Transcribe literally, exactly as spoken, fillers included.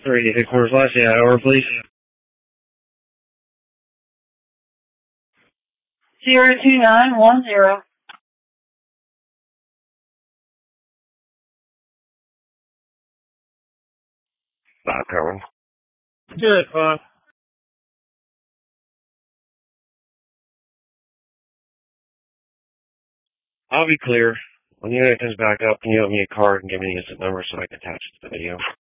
three, headquarters last hour, please. Zero two nine one zero. Five Carmen. Good, five. I'll be clear. When the unit comes back up, can you open me a card and give me the instant number so I can attach it to the video?